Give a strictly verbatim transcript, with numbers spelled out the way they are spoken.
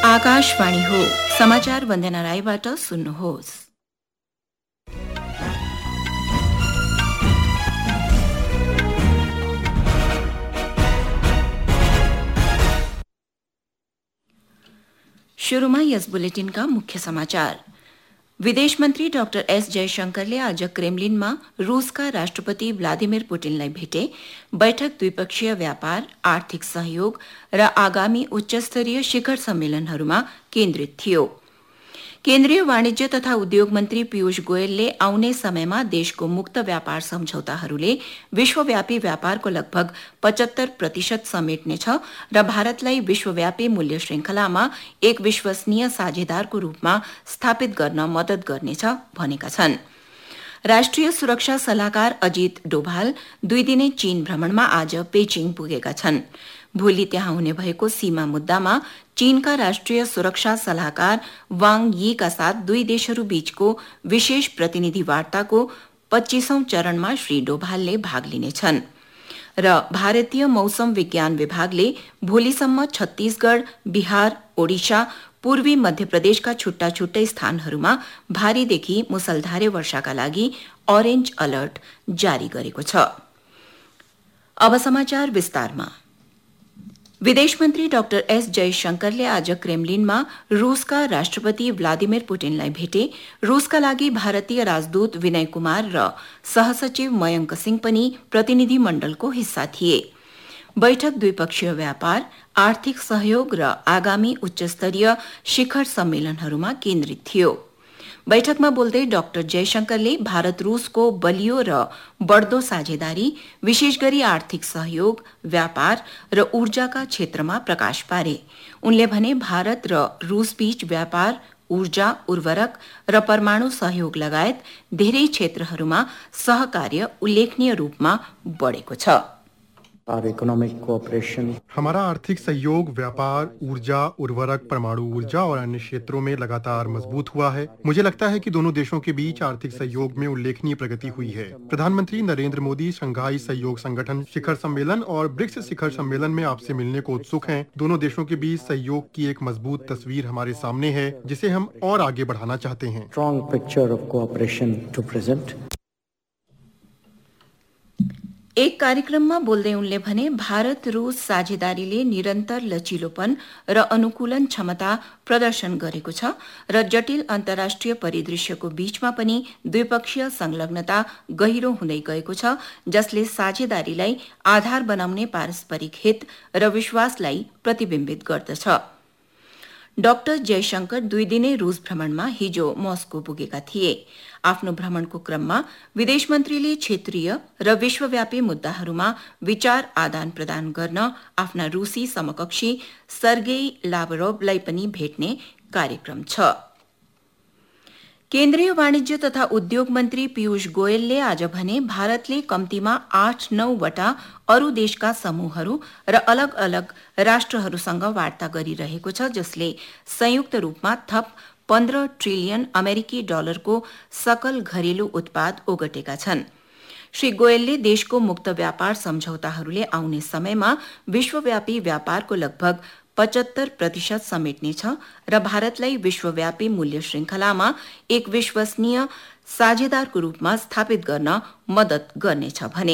आकाशवाणी हो, समाचार वन्दना राईबाट सुन्नुहोस्। शुरूमा यस बुलेटिनका मुख्य समाचार। विदेश मन्त्री डाक्टर एस जयशंकरले आज क्रेमलिनमा रूसका राष्ट्रपति व्लादिमिर पुटिनलाई भेटे। बैठक द्विपक्षीय व्यापार, आर्थिक सहयोग र आगामी उच्चस्तरीय शिखर सम्मेलनहरूमा केन्द्रित थियो। केन्द्रीय वाणिज्य तथा उद्योग मन्त्री पीयूष गोयलले आउने समयमा देशको मुक्त व्यापार सम्झौताहरूले विश्वव्यापी व्यापारको लगभग पचहत्तर प्रतिशत समेट्नेछ र भारतलाई विश्वव्यापी मूल्य श्रृंखलामा एक विश्वसनीय साझेदारको रूपमा स्थापित गर्न मद्दत गर्नेछ भनेका छन्। राष्ट्रिय सुरक्षा सल्लाहकार अजित डोभाल दुई दिने चीन भ्रमणमा आज पेचिङ पुगेका छन्। भोलि त्यहाँ हुने भएको सीमा मुद्दामा चीनका राष्ट्रिय सुरक्षा सल्लाहकार वाङ यीका साथ दुई देशहरू बीचको विशेष प्रतिनिधि वार्ताको पच्चीसौं चरणमा श्री डोभालले भाग लिनेछन् र भारतीय मौसम विज्ञान विभागले भोलिसम्म छत्तीसगढ़, बिहार, ओडिशा, पूर्वी मध्य प्रदेशका छुट्टा छुट्टै स्थानहरूमा भारीदेखि मुसलधारे वर्षाका लागि ऑरेन्ज अलर्ट जारी गरेको छ। अब समाचार विस्तारमा। विदेश मन्त्री डाक्टर एस जयशंकरले आज क्रेमलिनमा रूसका राष्ट्रपति व्लादिमिर पुटिनलाई भेटे। रूसका लागि भारतीय राजदूत विनय कुमार र सहसचिव मयंक सिंह पनि प्रतिनिधि मण्डलको हिस्सा थिए। बैठक द्विपक्षीय व्यापार, आर्थिक सहयोग र आगामी उच्चस्तरीय शिखर सम्मेलनहरूमा केन्द्रित थियो। बैठकमा बोल्दै डाक्टर जयशंकरले भारत रूसको बलियो र बढ्दो साझेदारी, विशेष गरी आर्थिक सहयोग, व्यापार र ऊर्जाका क्षेत्रमा प्रकाश पारे। उनले भने भारत र रूसबीच व्यापार, ऊर्जा, उर्वरक र परमाणु सहयोग लगायत धेरै क्षेत्रहरूमा सहकार्य उल्लेखनीय रूपमा बढेको छ। हमारा आर्थिक सहयोग व्यापार, ऊर्जा, उर्वरक, परमाणु ऊर्जा और अन्य क्षेत्रों में लगातार मजबूत हुआ है। मुझे लगता है कि दोनों देशों के बीच आर्थिक सहयोग में उल्लेखनीय प्रगति हुई है। प्रधानमंत्री नरेंद्र मोदी शंघाई सहयोग संगठन शिखर सम्मेलन और ब्रिक्स शिखर सम्मेलन में आपसे मिलने को उत्सुक हैं। दोनों देशों के बीच सहयोग की एक मजबूत तस्वीर हमारे सामने है, जिसे हम और आगे बढ़ाना चाहते हैं। Strong picture of cooperation two present. एक कार्यक्रममा बोल्दै उनले भने भारत रूस साझेदारीले निरन्तर लचिलोपन र अनुकूलन क्षमता प्रदर्शन गरेको छ र जटिल अन्तर्राष्ट्रिय परिदृश्यको बीचमा पनि द्विपक्षीय संलग्नता गहिरो हुँदै गएको छ, जसले साझेदारीलाई आधार बनाउने पारस्परिक हित र विश्वासलाई प्रतिबिम्बित गर्दछ। डाक्टर जयशंकर दुई दिने रूस भ्रमणमा हिजो मस्को पुगेका थिए। आफ्नो भ्रमणको क्रममा विदेश मन्त्रीले क्षेत्रीय र विश्वव्यापी मुद्दाहरूमा विचार आदान प्रदान गर्न आफ्ना रूसी समकक्षी सर्गेई लाभरोभलाई पनि भेट्ने कार्यक्रम छ। केन्द्रीय वाणिज्य तथा उद्योग मन्त्री पीयूष गोयलले आज भने भारतले कम्तीमा आठ नौवटा अरू देशका समूहहरू र अलग अलग राष्ट्रहरूसँग वार्ता गरिरहेको छ, जसले संयुक्त रूपमा थप पन्ध्र ट्रिलियन अमेरिकी डलरको सकल घरेलु उत्पाद ओगटेका छन्। श्री गोयलले देशको मुक्त व्यापार सम्झौताहरूले आउने समयमा विश्वव्यापी व्यापारको लगभग पचहत्तर प्रतिशत समेट्नेछ र भारतलाई विश्वव्यापी मूल्य श्रृंखलामा एक विश्वसनीय साझेदारको रूपमा स्थापित गर्न मद्दत गर्नेछ भने।